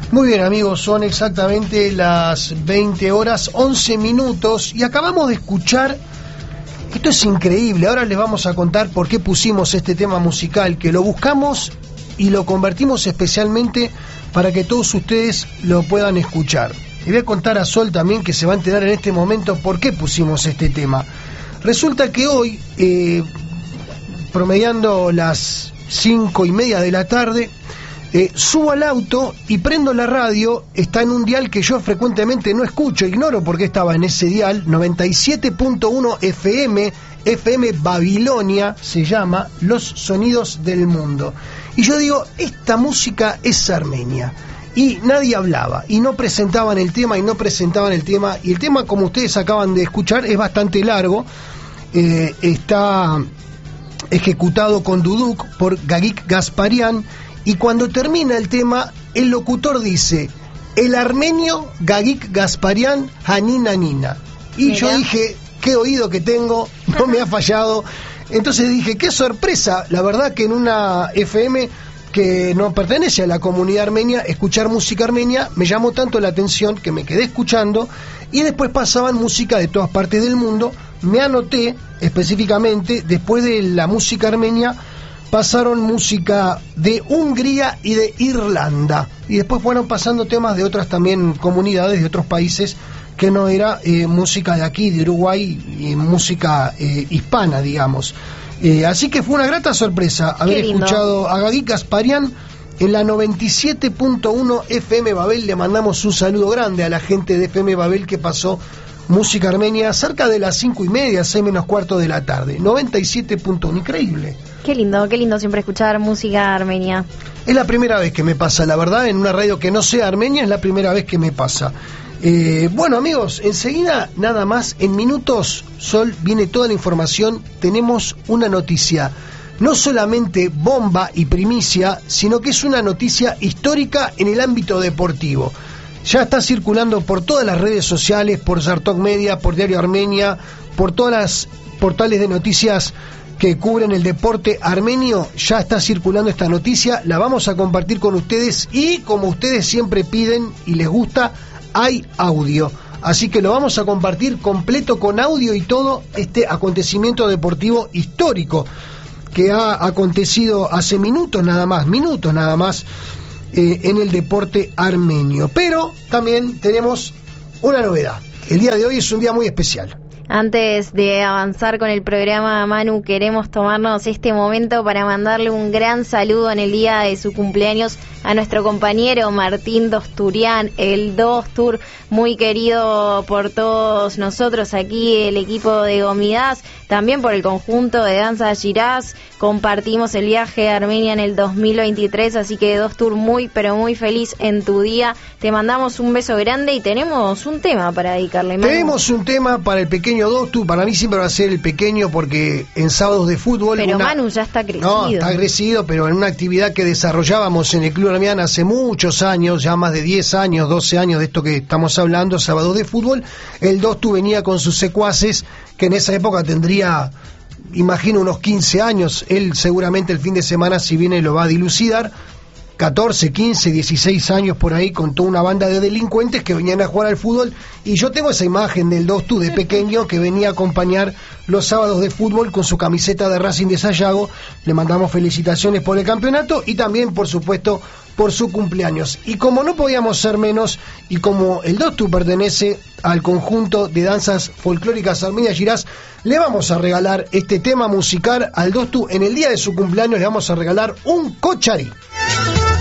Muy bien, amigos, son exactamente las 20 horas 11 minutos y acabamos de escuchar, esto es increíble, ahora les vamos a contar por qué pusimos este tema musical, que lo buscamos y lo convertimos especialmente para que todos ustedes lo puedan escuchar. Le voy a contar a Sol también, que se va a enterar en este momento por qué pusimos este tema. Resulta que hoy, promediando las 5:30 de la tarde, subo al auto y prendo la radio. Está en un dial que yo frecuentemente no escucho, ignoro por qué estaba en ese dial, 97.1 FM Babilonia, se llama Los Sonidos del Mundo. Y yo digo, esta música es armenia. Y nadie hablaba, y no presentaban el tema, y el tema, como ustedes acaban de escuchar, es bastante largo. Está ejecutado con duduk por Gagik Gasparian. Y cuando termina el tema, el locutor dice, el armenio Gagik Gasparian Hanina Nina. Y mira, yo dije, qué oído que tengo, no me ha fallado. Entonces dije, qué sorpresa, la verdad que en una FM que no pertenece a la comunidad armenia, escuchar música armenia me llamó tanto la atención que me quedé escuchando, y después pasaban música de todas partes del mundo. Me anoté específicamente, después de la música armenia, pasaron música de Hungría y de Irlanda, y después fueron pasando temas de otras también comunidades de otros países que no era música de aquí, de Uruguay, y música hispana, digamos. Así que fue una grata sorpresa haber escuchado a Gagik Gasparian en la 97.1 FM Babel. Le mandamos un saludo grande a la gente de FM Babel que pasó música armenia cerca de las 5:30, 6 menos cuarto de la tarde. 97.1, increíble. Qué lindo siempre escuchar música armenia. Es la primera vez que me pasa, la verdad, en una radio que no sea armenia, es la primera vez que me pasa. Bueno, amigos, enseguida, nada más, en minutos, Sol, viene toda la información. Tenemos una noticia, no solamente bomba y primicia, sino que es una noticia histórica en el ámbito deportivo. Ya está circulando por todas las redes sociales, por Zartok Media, por Diario Armenia, por todas las portales de noticias que cubren el deporte armenio. Ya está circulando esta noticia, la vamos a compartir con ustedes, y como ustedes siempre piden y les gusta, hay audio, así que lo vamos a compartir completo con audio y todo este acontecimiento deportivo histórico que ha acontecido hace minutos nada más en el deporte armenio. Pero también tenemos una novedad. El día de hoy es un día muy especial. Antes de avanzar con el programa, Manu, queremos tomarnos este momento para mandarle un gran saludo en el día de su cumpleaños a nuestro compañero Martín Dosturian, el Dostur, muy querido por todos nosotros aquí, el equipo de Gomidas, también por el conjunto de Danza Shiraz. Compartimos el viaje a Armenia en el 2023, así que Dostur, muy pero muy feliz en tu día. Te mandamos un beso grande y tenemos un tema para dedicarle, Manu. Tenemos un tema para el pequeño Dostur. Para mí siempre va a ser el pequeño, porque en sábados de fútbol... Pero Manu ya está crecido. No, está crecido, pero en una actividad que desarrollábamos en el Club Armeniano hace muchos años, ya más de 10 años, 12 años de esto que estamos hablando, sábados de fútbol, el Dostur venía con sus secuaces, que en esa época tendría, imagino, unos 15 años. Él seguramente el fin de semana, si viene, lo va a dilucidar. 14, 15, 16 años por ahí, con toda una banda de delincuentes que venían a jugar al fútbol, y yo tengo esa imagen del Dostur de pequeño que venía a acompañar los sábados de fútbol con su camiseta de Racing de Sayago. Le mandamos felicitaciones por el campeonato y también, por supuesto, por su cumpleaños. Y como no podíamos ser menos, y como el Dostur pertenece al conjunto de danzas folclóricas Armenia Shiraz, le vamos a regalar este tema musical al Dostur. En el día de su cumpleaños le vamos a regalar un cocharí.